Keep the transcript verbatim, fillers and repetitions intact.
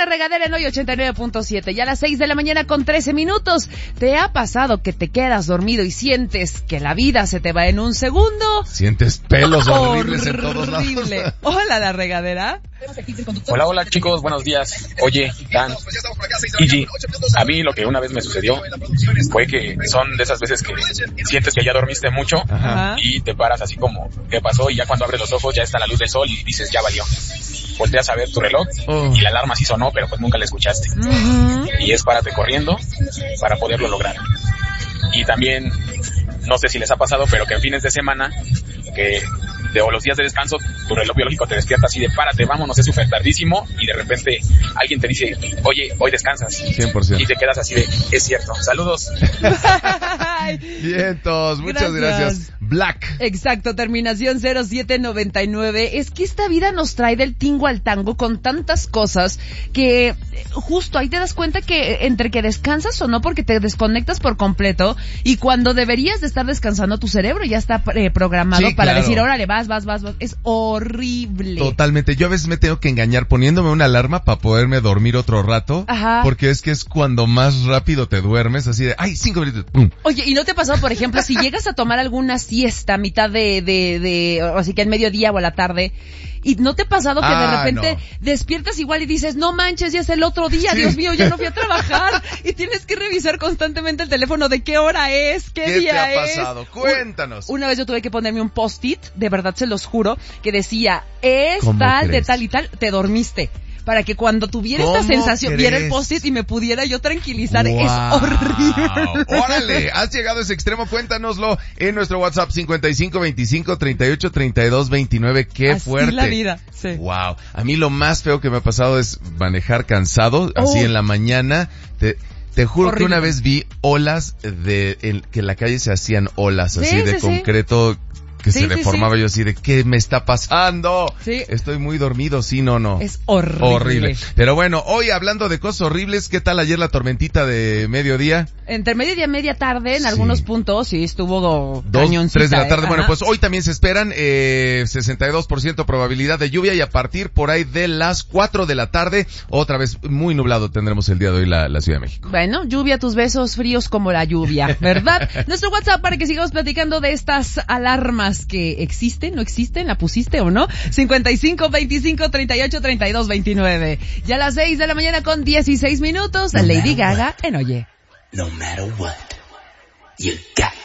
La Regadera en hoy ochenta y nueve punto siete. Ya a las seis de la mañana con trece minutos. ¿Te ha pasado que te quedas dormido y sientes que la vida se te va en un segundo? Sientes pelos horribles en todos lados. Horrible. Hola, La Regadera. Hola, hola chicos, buenos días. Oye, Dan, Igi, a mí lo que una vez me sucedió fue que son de esas veces que sientes que ya dormiste mucho. Ajá. Y te paras así como, ¿qué pasó? Y ya cuando abres los ojos ya está la luz del sol y dices, ya valió. Volteas a ver tu reloj Oh. y la alarma sí sonó, pero pues nunca la escuchaste. Uh-huh. Y es párate corriendo para poderlo lograr. Y también, no sé si les ha pasado, pero que en fines de semana, que de, o los días de descanso, tu reloj biológico te despierta así de párate, vámonos, es súper tardísimo, y de repente alguien te dice, oye, hoy descansas. cien por ciento. Y te quedas así de, es cierto, saludos. Vientos, muchas gracias. Gracias. Black. Exacto, terminación cero siete noventa y nueve. Es que esta vida nos trae del tingo al tango con tantas cosas que justo ahí te das cuenta que entre que descansas o no, porque te desconectas por completo, y cuando deberías de estar descansando, tu cerebro ya está eh, programado Sí, para claro. decir, órale, vas, vas, vas, vas. Es horrible. Totalmente. Yo a veces me tengo que engañar poniéndome una alarma para poderme dormir otro rato. Ajá. Porque es que es cuando más rápido te duermes, así de, ay, cinco minutos, pum. Oye, ¿y no te ha pasado, por ejemplo, si llegas a tomar alguna siesta a mitad de, de, de, o así que en mediodía o a la tarde, y no te ha pasado que Ah, de repente no. despiertas igual y dices, no manches, ya es el otro día, Sí. Dios mío, ya no fui a trabajar, y tienes que revisar constantemente el teléfono de qué hora es, qué, ¿Qué día te ha es? pasado? Cuéntanos. Una vez yo tuve que ponerme un post-it, de verdad se los juro, que decía, es ¿Cómo tal, de crees? tal y tal, te dormiste. Para que cuando tuviera esta ¿Cómo sensación, viera el crees? post-it y me pudiera yo tranquilizar. Wow. Es horrible. Órale, has llegado a ese extremo, cuéntanoslo en nuestro WhatsApp cincuenta y cinco veinticinco treinta y ocho treinta y dos veintinueve. Qué Así fuerte. la vida, sí. Wow. A mí lo más feo que me ha pasado es manejar cansado, así Oh. en la mañana. Te, te juro Horrible. que una vez vi olas de, en, que en la calle se hacían olas así Sí, de sí, sí. concreto que Sí, se sí, deformaba. sí. Yo así de, ¿qué me está pasando? Sí. Estoy muy dormido, sí, no, no. Es horrible. Horrible. Pero bueno, hoy hablando de cosas horribles, ¿qué tal ayer la tormentita de mediodía? Entre media y media tarde, en Sí. algunos puntos, sí estuvo Dos, cañoncita, tres de la tarde. ¿eh? Bueno, Ajá. pues hoy también se esperan eh, sesenta y dos por ciento probabilidad de lluvia, y a partir por ahí de las cuatro de la tarde, otra vez muy nublado tendremos el día de hoy la, la Ciudad de México. Bueno, lluvia, tus besos fríos como la lluvia, ¿verdad? Nuestro WhatsApp para que sigamos platicando de estas alarmas que existen, no existen, la pusiste o no. cincuenta y cinco veinticinco treinta y ocho treinta y dos veintinueve. Ya a las seis de la mañana con dieciséis minutos, No Lady matter Gaga what. en Oye. No matter what, you got